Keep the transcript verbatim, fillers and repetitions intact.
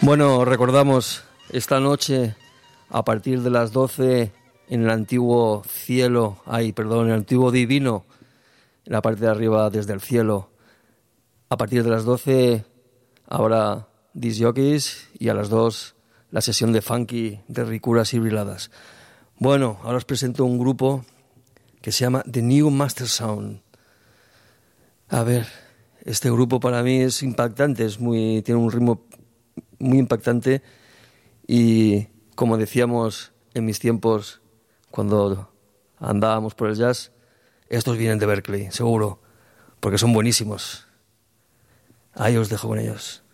Bueno, recordamos esta noche a partir de las doce en el antiguo cielo, ay, perdón, en el antiguo divino, en la parte de arriba desde el cielo. A partir de las doce habrá disc jockeys y a las dos la sesión de funky de ricuras y briladas. Bueno, ahora os presento un grupo que se llama The New Master Sound. A ver, este grupo para mí es impactante, es muy, tiene un ritmo muy impactante y, como decíamos en mis tiempos cuando andábamos por el jazz, estos vienen de Berkeley, seguro, porque son buenísimos. Ahí os dejo con ellos.